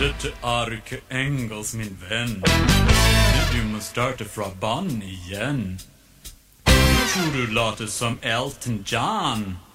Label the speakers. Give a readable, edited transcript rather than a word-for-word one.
Speaker 1: Det är Arke Engels, min vän. Du måste starta från barn igen. Jag tror du låter som Elton John.